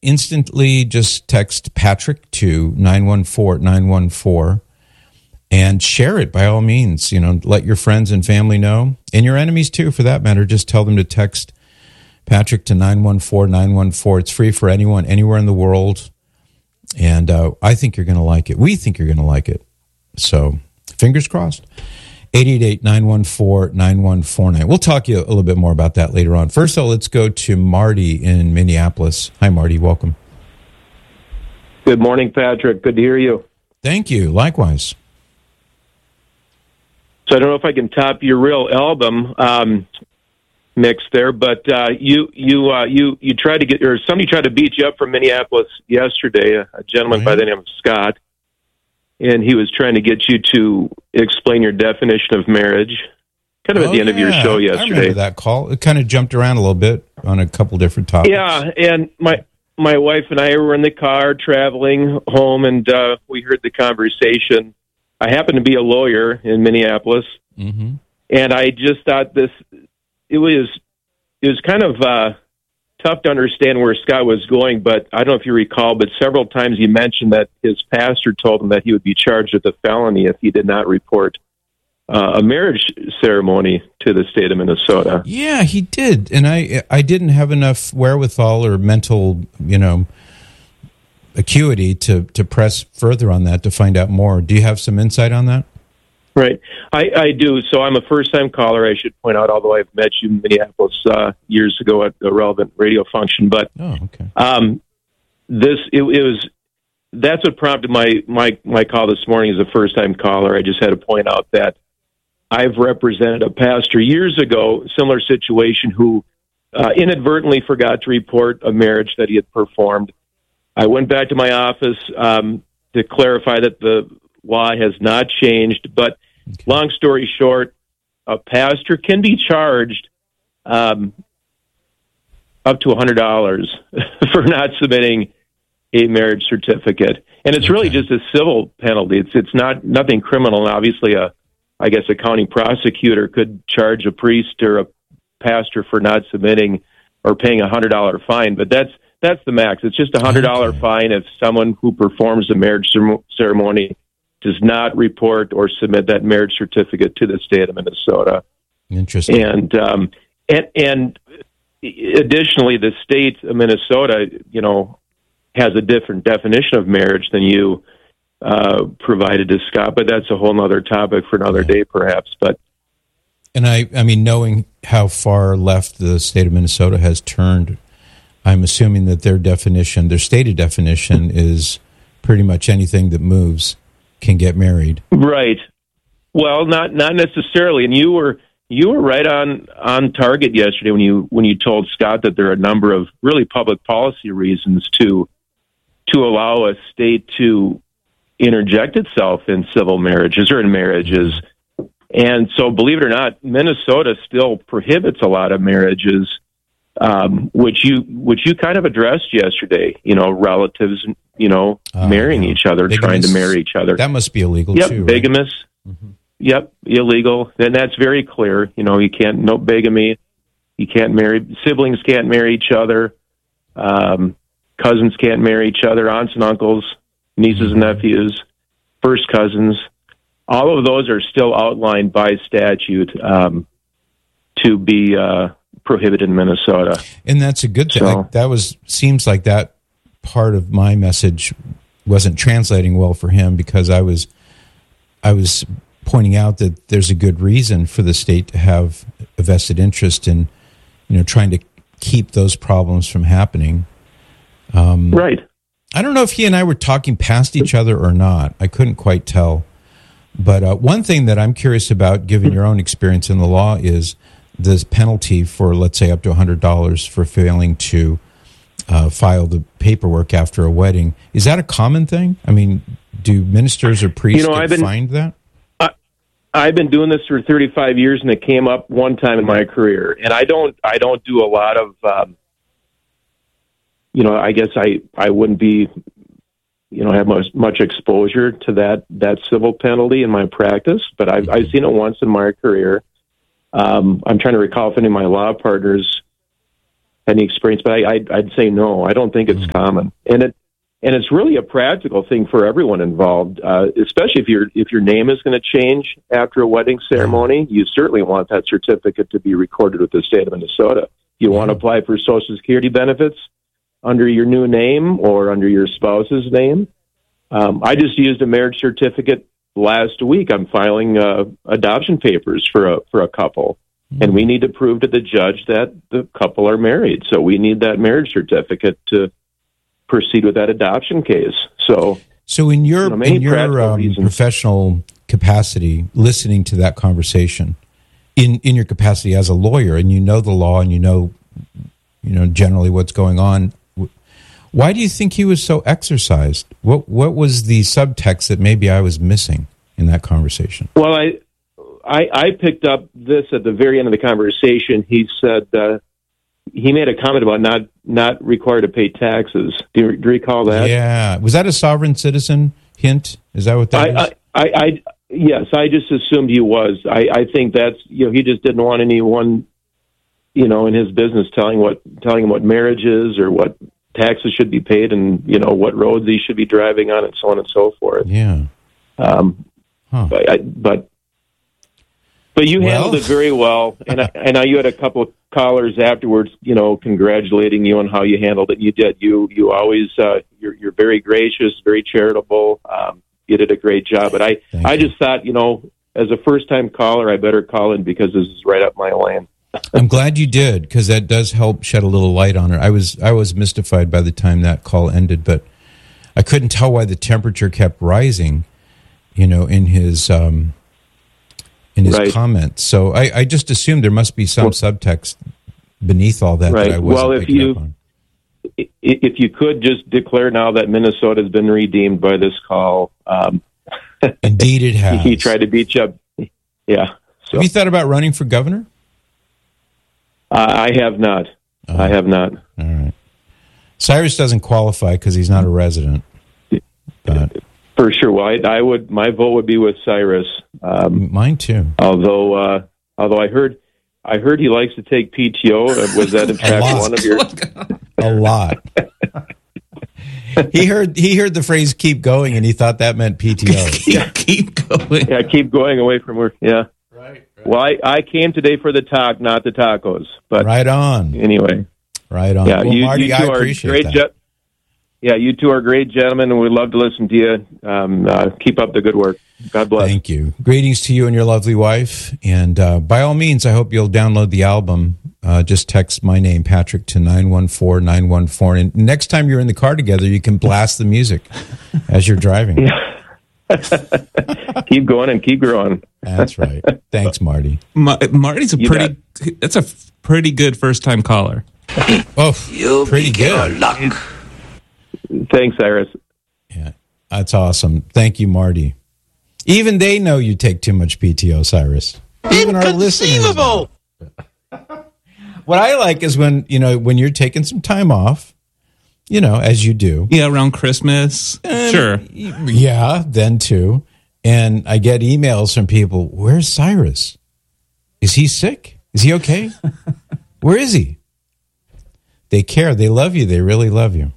instantly just text Patrick to 914-914 and share it by all means. Let your friends and family know, and your enemies too, for that matter. Just tell them to text Patrick to 914-914. It's free for anyone, anywhere in the world. And I think you're going to like it. We think you're going to like it. So, fingers crossed. 888-914-9149. We'll talk to you a little bit more about that later on. First, though, let's go to Marty in Minneapolis. Hi, Marty. Welcome. Good morning, Patrick. Good to hear you. Thank you. Likewise. So I don't know if I can top your real album mix there, but you tried to get, or somebody tried to beat you up from Minneapolis yesterday. A gentleman by the name of Scott. And he was trying to get you to explain your definition of marriage, kind of at the end of your show yesterday. I remember that call. It kind of jumped around a little bit on a couple different topics. Yeah, and my wife and I were in the car traveling home, and we heard the conversation. I happen to be a lawyer in Minneapolis, and I just thought it was kind of tough to understand where Scott was going, but I don't know if you recall, but several times he mentioned that his pastor told him that he would be charged with a felony if he did not report a marriage ceremony to the state of Minnesota. Yeah, he did, and I didn't have enough wherewithal or mental, acuity to press further on that to find out more. Do you have some insight on that? Right. I do. So I'm a first-time caller, I should point out, although I've met you in Minneapolis years ago at a relevant radio function. But that's what prompted my call this morning as a first-time caller. I just had to point out that I've represented a pastor years ago, similar situation, who inadvertently forgot to report a marriage that he had performed. I went back to my office to clarify that the law has not changed, but long story short, a pastor can be charged up to $100 for not submitting a marriage certificate, and it's really just a civil penalty. It's nothing criminal. And obviously, I guess a county prosecutor could charge a priest or a pastor for not submitting or paying a $100 fine, but that's the max. It's just a $100 fine if someone who performs a marriage ceremony does not report or submit that marriage certificate to the state of Minnesota. Interesting. And additionally, the state of Minnesota, has a different definition of marriage than you provided to Scott, but that's a whole other topic for another day, perhaps. And I mean, knowing how far left the state of Minnesota has turned, I'm assuming that their stated definition is pretty much anything that moves can get married. Right. Well, not necessarily. And you were right on target yesterday when you told Scott that there are a number of really public policy reasons to allow a state to interject itself in civil marriages or in marriages. And so, believe it or not, Minnesota still prohibits a lot of marriages, which you kind of addressed yesterday. Relatives, marrying each other, trying to marry each other. That must be illegal too. Right? Bigamous. Mm-hmm. Yep, illegal. And that's very clear. You can't, no bigamy. You can't marry, siblings can't marry each other. Cousins can't marry each other. Aunts and uncles, nieces and nephews, first cousins. All of those are still outlined by statute to be prohibited in Minnesota. And that's a good thing. Seems like that part of my message wasn't translating well for him, because I was pointing out that there's a good reason for the state to have a vested interest in, trying to keep those problems from happening. Right. I don't know if he and I were talking past each other or not. I couldn't quite tell. But one thing that I'm curious about, given your own experience in the law, is this penalty for, let's say, up to $100 for failing to file the paperwork after a wedding. Is that a common thing? I mean, do ministers or priests find that? I've been doing this for 35 years, and it came up one time in my career. And I don't do a lot of, I guess I wouldn't be, have much exposure to that civil penalty in my practice, but I've seen it once in my career. I'm trying to recall if any of my law partners any experience, but I'd say no. I don't think it's common, and it's really a practical thing for everyone involved, especially if your name is going to change after a wedding ceremony. You certainly want that certificate to be recorded with the state of Minnesota. You want to apply for Social Security benefits under your new name or under your spouse's name. I just used a marriage certificate last week. I'm filing adoption papers for a couple, and we need to prove to the judge that the couple are married. So we need that marriage certificate to proceed with that adoption case. So in your professional capacity, listening to that conversation, in your capacity as a lawyer, and you know the law, and you know generally what's going on, why do you think he was so exercised? What was the subtext that maybe I was missing in that conversation? Well, I picked up this at the very end of the conversation. He said he made a comment about not required to pay taxes. Do you recall that? Yeah. Was that a sovereign citizen hint? Is that what that is? Yes, I just assumed he was. I think that's, he just didn't want anyone, in his business telling him what marriage is or what taxes should be paid and, what roads he should be driving on and so on and so forth. Yeah. But you handled it very well, and I know you had a couple of callers afterwards, congratulating you on how you handled it. You did. You always you're very gracious, very charitable. You did a great job. But I just thought, as a first time caller, I better call in because this is right up my lane. I'm glad you did, because that does help shed a little light on it. I was mystified by the time that call ended, but I couldn't tell why the temperature kept rising, in his right. comments. So I just assumed there must be some subtext beneath all that right. that I wasn't picking up on. If you could just declare now that Minnesota has been redeemed by this call. Indeed it has. He tried to beat you up. Yeah. So. Have you thought about running for governor? I have not. I have not. All right. Cyrus doesn't qualify because he's not a resident. But. For sure. Well, my vote would be with Cyrus. Mine too. Although I heard he likes to take PTO. Was that in fact one of your? A lot. He heard the phrase "keep going" and he thought that meant PTO. keep going. Yeah, keep going away from work. Yeah. Right. Well, I came today for the talk, not the tacos. But right on. Anyway. Right on. Yeah, well, Marty, I appreciate that. Yeah, you two are great gentlemen, and we'd love to listen to you. Keep up the good work. God bless. Thank you. Greetings to you and your lovely wife. And by all means, I hope you'll download the album. Just text my name, Patrick, to 914-914. And next time you're in the car together, you can blast the music as you're driving. Yeah. Keep going and keep growing. That's right. Thanks, Marty. Marty's that's a pretty good first-time caller. Oh, pretty good. Luck. Thanks, Cyrus. Yeah, that's awesome. Thank you, Marty. Even they know you take too much PTO, Cyrus. Even our listeners know. What I like is when you're taking some time off, as you do. Yeah, around Christmas. Sure. Yeah, then too. And I get emails from people, where's Cyrus? Is he sick? Is he okay? Where is he? They care. They love you. They really love you.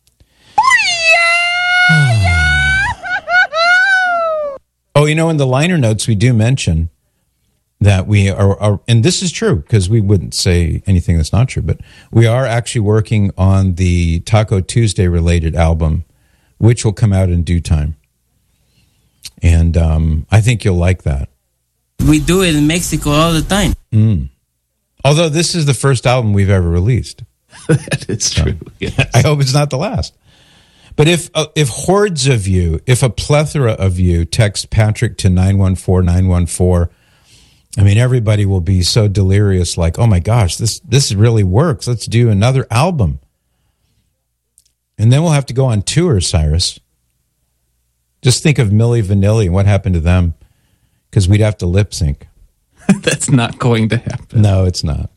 Oh, in the liner notes, we do mention that we are, and this is true because we wouldn't say anything that's not true, but we are actually working on the Taco Tuesday related album, which will come out in due time. And I think you'll like that. We do it in Mexico all the time. Although this is the first album we've ever released. That is true. Yes. I hope it's not the last. But if hordes of you, if a plethora of you text Patrick to 914-914, I mean, everybody will be so delirious, like, oh my gosh, this really works. Let's do another album. And then we'll have to go on tour, Cyrus. Just think of Milli Vanilli and what happened to them, because we'd have to lip sync. That's not going to happen. No, it's not.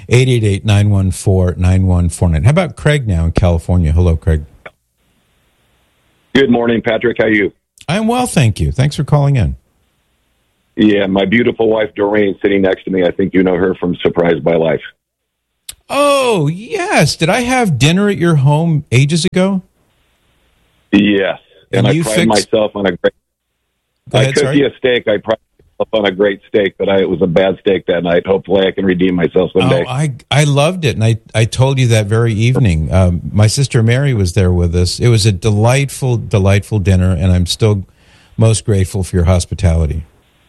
888-914-9149. How about Craig now in California? Hello, Craig. Good morning, Patrick. How are you? I'm well, thank you. Thanks for calling in. Yeah, my beautiful wife, Doreen, sitting next to me. I think you know her from Surprised by Life. Oh, yes. Did I have dinner at your home ages ago? Yes. And I you pride myself on a great... I cooked you a steak. I pride myself on a great steak, but it was a bad steak that night. Hopefully I can redeem myself someday. Oh, I loved it, and I told you that very evening. My sister Mary was there with us. It was a delightful, delightful dinner, and I'm still most grateful for your hospitality.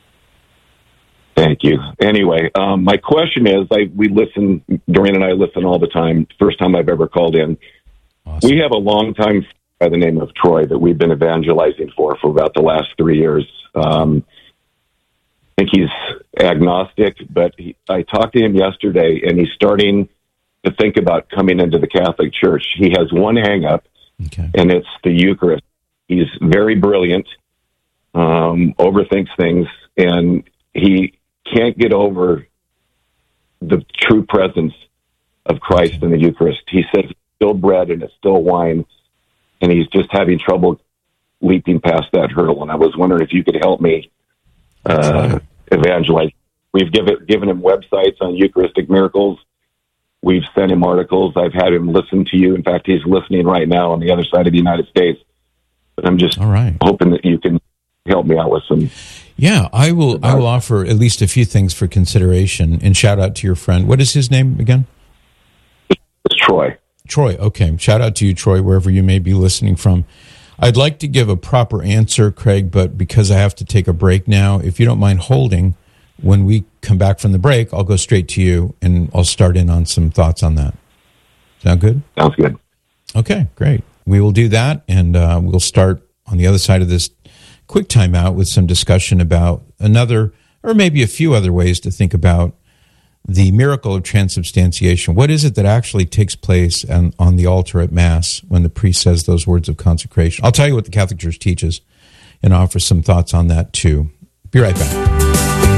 Thank you. Anyway, my question is, Doreen and I listen all the time. First time I've ever called in. Awesome. We have a long time by the name of Troy that we've been evangelizing for about the last 3 years. I think he's agnostic, but I talked to him yesterday, and he's starting to think about coming into the Catholic Church. He has one hang-up, and it's the Eucharist. He's very brilliant, overthinks things, and he can't get over the true presence of Christ in the Eucharist. He says it's still bread and it's still wine, and he's just having trouble leaping past that hurdle. And I was wondering if you could help me evangelize. We've given him websites on Eucharistic miracles. We've sent him articles. I've had him listen to you. In fact, he's listening right now on the other side of the United States. But I'm just hoping that you can help me out with some. Yeah, I will offer at least a few things for consideration, and shout out to your friend. What is his name again? It's Troy. Troy, okay. Shout out to you, Troy, wherever you may be listening from. I'd like to give a proper answer, Craig, but because I have to take a break now, if you don't mind holding, when we come back from the break, I'll go straight to you, and I'll start in on some thoughts on that. Sound good? Sounds good. Okay, great. We will do that, and we'll start on the other side of this quick timeout with some discussion about another, or maybe a few other ways to think about the miracle of transubstantiation. What is it that actually takes place on the altar at Mass when the priest says those words of consecration? I'll tell you what the Catholic Church teaches and offer some thoughts on that too. Be right back.